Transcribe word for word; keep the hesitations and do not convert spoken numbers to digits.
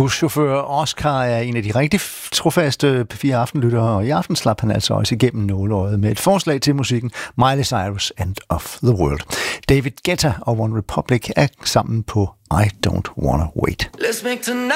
Buschauffør Oscar er en af de rigtig trofaste P fire Aftenlyttere, og i aften slap han altså også igennem nåleøjet med et forslag til musikken Miley Cyrus, End of the World. David Guetta og One Republic er sammen på I Don't Wanna Wait.